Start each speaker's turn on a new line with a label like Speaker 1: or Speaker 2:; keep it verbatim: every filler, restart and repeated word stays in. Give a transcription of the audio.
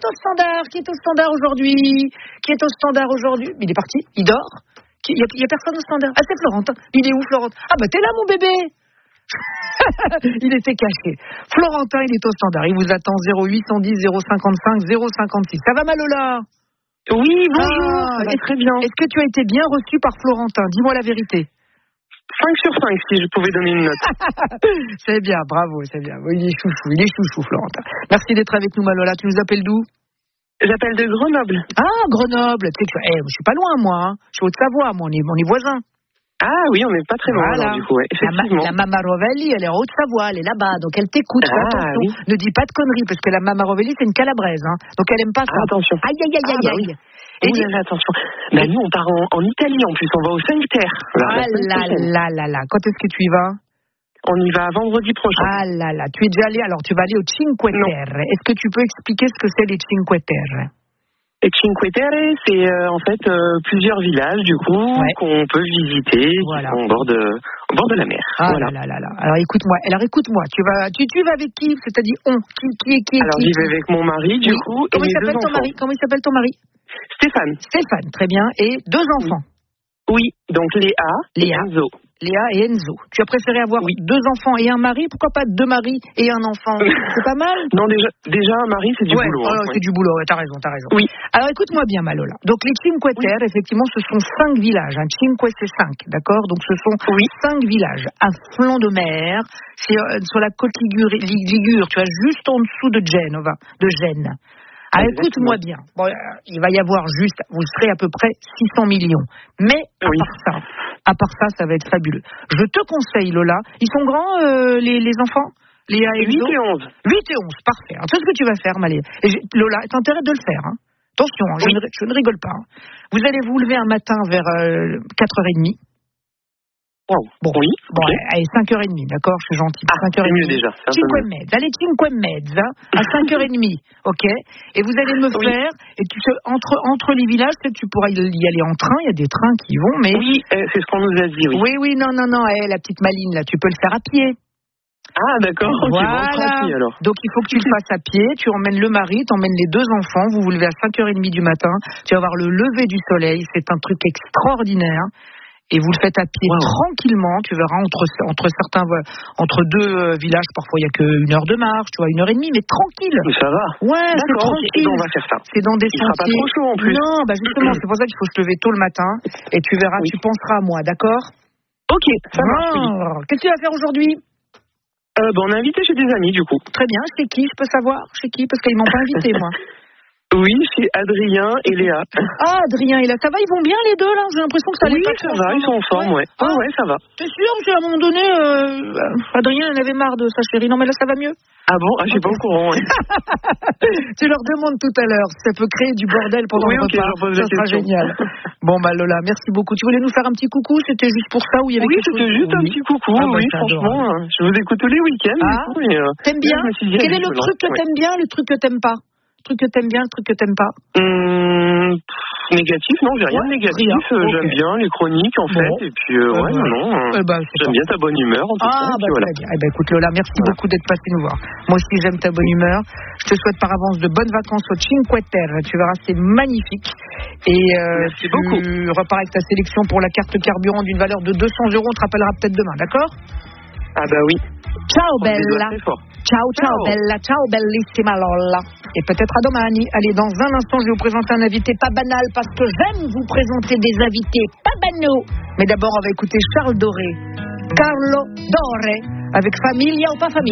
Speaker 1: est au standard? Qui est au standard aujourd'hui? Qui est au standard aujourd'hui? Il est parti, il dort. Il n'y a, a personne au standard. Ah, c'est Florentin. Il est où, Florentin? Ah, bah, t'es là, mon bébé. Il était caché. Florentin, il est au standard. Il vous attend zéro huit cent dix zéro cinquante-cinq zéro cinquante-six. Ça va, Malola?
Speaker 2: Oui, bonjour.
Speaker 1: Ah,
Speaker 2: ça va très bien.
Speaker 1: Est-ce que tu as été bien reçu par Florentin? Dis-moi la vérité.
Speaker 2: cinq sur cinq, si je pouvais donner une note.
Speaker 1: C'est bien, bravo, c'est bien. Il est chouchou, il est chouchou, Florentin. Merci d'être avec nous, Malola. Tu nous appelles d'où?
Speaker 2: J'appelle de Grenoble.
Speaker 1: Ah, Grenoble. Tu sais que, eh, je suis pas loin, moi. Hein. Je suis Haute-Savoie, moi. On est, on est voisins.
Speaker 2: Ah oui, on n'est pas très loin,
Speaker 1: Voilà.
Speaker 2: alors, du coup, ouais, effectivement.
Speaker 1: La, ma, la Mama Rovelli, elle est en Haute-Savoie, elle est là-bas, donc elle t'écoute.
Speaker 2: Ah,
Speaker 1: attention,
Speaker 2: oui.
Speaker 1: ne dis pas de conneries, parce que la Mama Rovelli, c'est une calabraise, hein, donc elle aime pas ça.
Speaker 2: Ah, attention.
Speaker 1: Aïe, aïe, aïe,
Speaker 2: Ah,
Speaker 1: aïe,
Speaker 2: bah
Speaker 1: aïe.
Speaker 2: oui.
Speaker 1: Et
Speaker 2: Oh
Speaker 1: dis...
Speaker 2: là là, attention. Bah, nous, on part en, en Italie, en plus, on va au cinq terre.
Speaker 1: Ah là là là là, quand est-ce que tu y vas?
Speaker 2: On y va vendredi prochain.
Speaker 1: Ah là là, tu es déjà allé, alors tu vas aller au Cinque Terre. Est-ce que tu peux expliquer ce que c'est les Cinque Terre?
Speaker 2: Et Cinque Terre, c'est euh, en fait euh, plusieurs villages, du coup, ouais. qu'on peut visiter, voilà. qui sont au bord de, au bord de la mer.
Speaker 1: Ah
Speaker 2: voilà.
Speaker 1: là là là. Alors écoute-moi, alors écoute-moi, tu vas, tu, tu vas avec qui? C'est-à-dire on, qui, qui est qui est
Speaker 2: Alors
Speaker 1: qui,
Speaker 2: j'y vais avec mon mari, du
Speaker 1: oui.
Speaker 2: coup,
Speaker 1: Comment
Speaker 2: et
Speaker 1: il
Speaker 2: mes
Speaker 1: s'appelle
Speaker 2: deux
Speaker 1: ton
Speaker 2: enfants.
Speaker 1: mari? Comment il s'appelle ton mari?
Speaker 2: Stéphane.
Speaker 1: Stéphane, très bien. Et deux enfants.
Speaker 2: Oui, donc Léa,
Speaker 1: Léa.
Speaker 2: et Enzo.
Speaker 1: Léa et Enzo. Tu as préféré avoir
Speaker 2: oui.
Speaker 1: deux enfants et un mari? Pourquoi pas deux maris et un enfant? C'est pas mal?
Speaker 2: Non, déjà, déjà un mari, c'est du
Speaker 1: ouais,
Speaker 2: boulot.
Speaker 1: Oh,
Speaker 2: hein,
Speaker 1: c'est
Speaker 2: ouais.
Speaker 1: du boulot, ouais, t'as raison, t'as raison.
Speaker 2: Oui.
Speaker 1: Alors écoute-moi bien, Malola. Donc les Cinque Terre, oui. effectivement, ce sont cinq villages. Hein. Cinque, c'est cinq, d'accord? Donc ce sont oui. cinq villages à flanc de mer. C'est euh, sur la côte Ligure, Ligure, tu vois, juste en dessous de Genova, de Gênes. Alors écoute-moi bien. Bon, euh, il va y avoir juste, vous serez à peu près six cents millions. Mais à oui. part ça, à part ça, ça va être fabuleux. Je te conseille, Lola. Ils sont grands, euh, les, les enfants? Léa et
Speaker 2: huit et onze.
Speaker 1: huit et onze, parfait. Alors, tu sais ce que tu vas faire, Malé. Lola, t'as intérêt de le faire. Hein. Attention, hein, oui. je, ne, je ne rigole pas. Hein. Vous allez vous lever un matin vers euh, quatre heures trente.
Speaker 2: Wow.
Speaker 1: Bon,
Speaker 2: oui.
Speaker 1: Bon,
Speaker 2: okay.
Speaker 1: allez, cinq heures trente, d'accord, je suis gentil.
Speaker 2: Ah,
Speaker 1: cinq heures trente.
Speaker 2: C'est mieux déjà.
Speaker 1: Cinque Mezza, allez, Cinque Mezza, à cinq heures trente, ok? Et vous allez me oui. faire, et tu, entre, entre les villages, tu pourras y aller en train, il y a des trains qui vont, mais...
Speaker 2: Oui, euh, c'est ce qu'on nous a dit, oui.
Speaker 1: Oui, oui, non, non, non, hey, la petite maline, là, tu peux le faire à pied.
Speaker 2: Ah, d'accord, ok,
Speaker 1: voilà.
Speaker 2: bon, tranquille, alors.
Speaker 1: Donc, il faut que tu le fasses à pied, tu emmènes le mari, tu emmènes les deux enfants, vous vous levez à cinq heures trente du matin, tu vas voir le lever du soleil, c'est un truc extraordinaire. Et vous le faites à pied wow. tranquillement, tu verras, entre, entre certains, entre deux euh, villages, parfois il n'y a qu'une heure de marche, tu vois, une heure et demie, mais tranquille.
Speaker 2: Mais ça va.
Speaker 1: Ouais, c'est tranquille.
Speaker 2: Okay. On va faire ça.
Speaker 1: C'est dans des
Speaker 2: il
Speaker 1: sentiers.
Speaker 2: sera pas trop chaud en plus.
Speaker 1: Non, bah justement, c'est pour ça qu'il faut se lever tôt le matin, et tu verras, oui. tu penseras à moi, d'accord?
Speaker 2: Ok, ça marche.
Speaker 1: Ah, qu'est-ce que tu vas faire aujourd'hui?
Speaker 2: euh, bah, On est invité chez des amis, du coup.
Speaker 1: Très bien, chez qui, je peux savoir? Chez qui? Parce qu'ils m'ont pas invité, moi.
Speaker 2: Oui, c'est Adrien et Léa.
Speaker 1: Ah, Adrien et Léa, ça va, ils vont bien les deux là? J'ai l'impression que ça allait
Speaker 2: oui,
Speaker 1: pas.
Speaker 2: Oui, ça va, ils sont en forme, ouais. Ah, ouais, ça va.
Speaker 1: T'es sûr? Parce qu'à un moment donné, euh, Adrien en avait marre de sa chérie. Non, mais là, ça va mieux.
Speaker 2: Ah bon? Ah, je suis okay. pas au courant, ouais.
Speaker 1: Tu leur demandes tout à l'heure. Ça peut créer du bordel pendant
Speaker 2: oui,
Speaker 1: le
Speaker 2: okay,
Speaker 1: repas. Ça sera génial. Bon, bah Lola, merci beaucoup. Tu voulais nous faire un petit coucou? C'était juste pour ça ou il y avait
Speaker 2: Oui,
Speaker 1: quelque
Speaker 2: c'était
Speaker 1: chose?
Speaker 2: juste un petit coucou, ah, oui, franchement. Adorable. Je vous écoute tous les week-ends.
Speaker 1: Ah, coup, et, euh, t'aimes bien? Dit, quel est le truc que t'aimes bien, le truc que t'aimes pas? Le truc que t'aimes bien, le truc que t'aimes pas?
Speaker 2: Hum, négatif, non, j'ai rien ouais, de négatif. Rien. Euh, okay. J'aime bien les chroniques, en bon. fait. Et puis, euh, ouais, ouais, non, non. Eh ben, j'aime bien ta bonne humeur, en tout
Speaker 1: ah,
Speaker 2: cas.
Speaker 1: Bah, voilà. Très bien. Eh ben, écoute, Lola, merci voilà. beaucoup d'être passé nous voir. Moi aussi, j'aime ta bonne humeur. Je te souhaite par avance de bonnes vacances au Cinque Terre. Tu verras, c'est magnifique. Et euh, tu beaucoup. repars avec ta sélection pour la carte carburant d'une valeur de deux cents euros. On te rappellera peut-être demain, d'accord?
Speaker 2: Ah bah oui.
Speaker 1: Ciao bella. Ciao, ciao, ciao bella, ciao bellissima Lola. Et peut-être à domani. Allez, dans un instant, je vais vous présenter un invité pas banal parce que j'aime vous présenter des invités pas banaux. Mais d'abord, on va écouter Charles Doré. Carlo Doré avec Familia ou pas Familia.